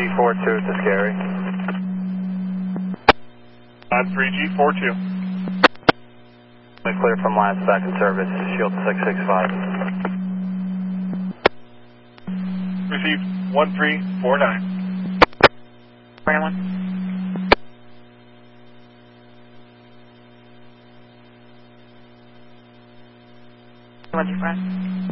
3G42 to Scary. 3G42. Clear from lines back in service, Shield 665. Received 1349. 41. 125.